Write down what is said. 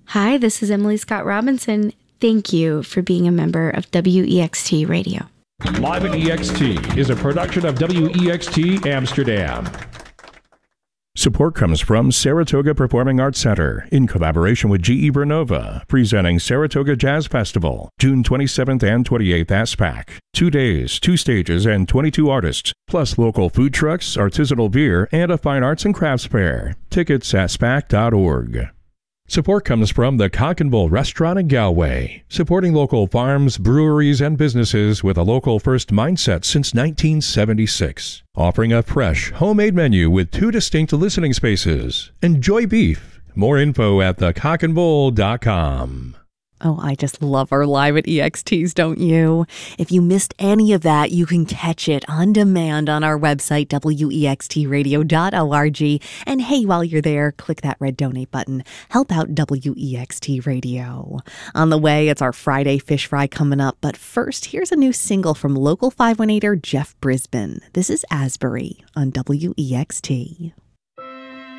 Hi, this is Emily Scott Robinson. Thank you for being a member of WEXT Radio. Live at EXT is a production of WEXT Amsterdam. Support comes from Saratoga Performing Arts Center in collaboration with GE Vernova, presenting Saratoga Jazz Festival, June 27th and 28th at SPAC. 2 days, 2 stages, and 22 artists, plus local food trucks, artisanal beer, and a fine arts and crafts fair. Tickets at spac.org. Support comes from the Cock and Bull Restaurant in Galway, supporting local farms, breweries, and businesses with a local first mindset since 1976. Offering a fresh, homemade menu with 2 distinct listening spaces. Enjoy beef. More info at thecockandbull.com. Oh, I just love our Live at EXTs, don't you? If you missed any of that, you can catch it on demand on our website, wextradio.org. And hey, while you're there, click that red donate button. Help out WEXT Radio. On the way, it's our Friday Fish Fry coming up. But first, here's a new single from local 518er Jeff Brisbane. This is Asbury on WEXT.